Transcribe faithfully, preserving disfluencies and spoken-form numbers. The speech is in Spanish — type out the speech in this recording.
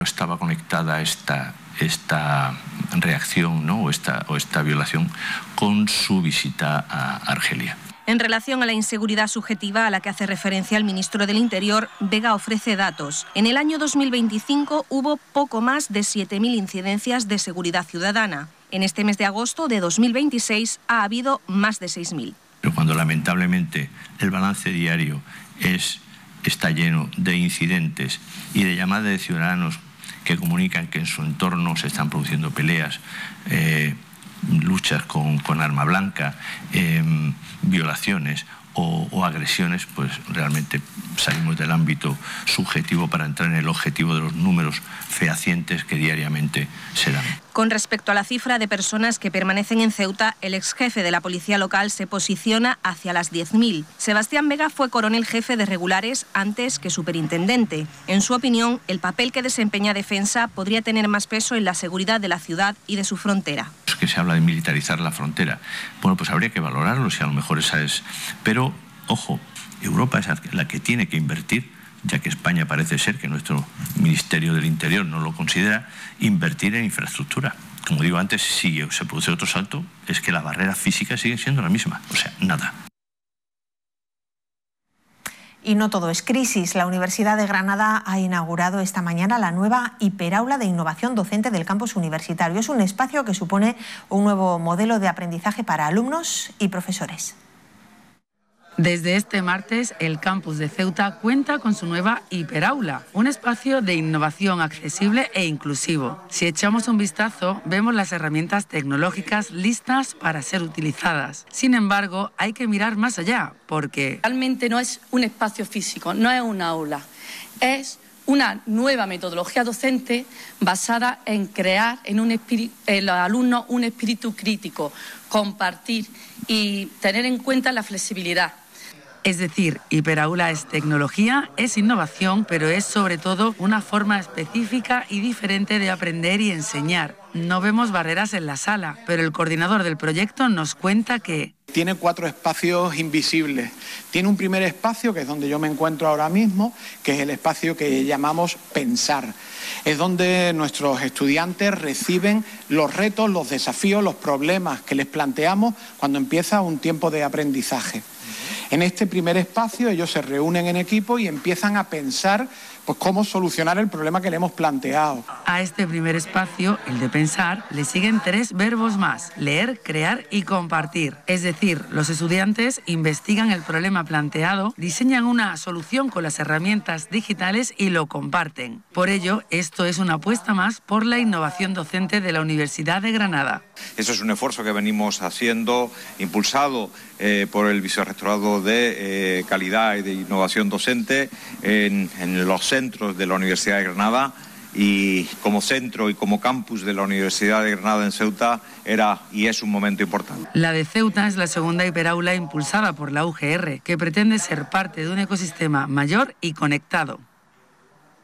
Estaba conectada esta, esta reacción, ¿no? o, esta, o esta violación con su visita a Argelia. En relación a la inseguridad subjetiva a la que hace referencia el ministro del Interior, Vega ofrece datos. En el año dos mil veinticinco hubo poco más de siete mil incidencias de seguridad ciudadana. En este mes de agosto de dos mil veintiséis ha habido más de seis mil. Pero cuando lamentablemente el balance diario es, está lleno de incidentes y de llamadas de ciudadanos que comunican que en su entorno se están produciendo peleas, eh, luchas con, con arma blanca, eh, violaciones o, o agresiones, pues realmente salimos del ámbito subjetivo para entrar en el objetivo de los números fehacientes que diariamente se dan. Con respecto a la cifra de personas que permanecen en Ceuta, el exjefe de la policía local se posiciona hacia las diez mil. Sebastián Vega fue coronel jefe de regulares antes que superintendente. En su opinión, el papel que desempeña Defensa podría tener más peso en la seguridad de la ciudad y de su frontera. Es que se habla de militarizar la frontera. Bueno, pues habría que valorarlo, si a lo mejor esa es... Pero, ojo, Europa es la que tiene que invertir, ya que España parece ser que nuestro Ministerio del Interior no lo considera, invertir en infraestructura. Como digo antes, si se produce otro salto, es que la barrera física sigue siendo la misma, o sea, nada. Y no todo es crisis. La Universidad de Granada ha inaugurado esta mañana la nueva hiperaula de innovación docente del campus universitario. Es un espacio que supone un nuevo modelo de aprendizaje para alumnos y profesores. Desde este martes, el campus de Ceuta cuenta con su nueva hiperaula, un espacio de innovación accesible e inclusivo. Si echamos un vistazo, vemos las herramientas tecnológicas listas para ser utilizadas. Sin embargo, hay que mirar más allá, porque realmente no es un espacio físico, no es una aula, es una nueva metodología docente basada en crear en, un espíritu, en los alumnos un espíritu crítico, compartir y tener en cuenta la flexibilidad. Es decir, hiperaula es tecnología, es innovación, pero es sobre todo una forma específica y diferente de aprender y enseñar. No vemos barreras en la sala, pero el coordinador del proyecto nos cuenta que tiene cuatro espacios invisibles. Tiene un primer espacio, que es donde yo me encuentro ahora mismo, que es el espacio que llamamos pensar. Es donde nuestros estudiantes reciben los retos, los desafíos, los problemas que les planteamos cuando empieza un tiempo de aprendizaje. En este primer espacio ellos se reúnen en equipo y empiezan a pensar pues, cómo solucionar el problema que le hemos planteado. A este primer espacio, el de pensar, le siguen tres verbos más: leer, crear y compartir. Es decir, los estudiantes investigan el problema planteado, diseñan una solución con las herramientas digitales y lo comparten. Por ello, esto es una apuesta más por la innovación docente de la Universidad de Granada. Eso es un esfuerzo que venimos haciendo, impulsado eh, por el Vicerrectorado de eh, Calidad y de Innovación Docente en, en los centros de la Universidad de Granada, y como centro y como campus de la Universidad de Granada en Ceuta era y es un momento importante. La de Ceuta es la segunda hiperaula impulsada por la U G R, que pretende ser parte de un ecosistema mayor y conectado.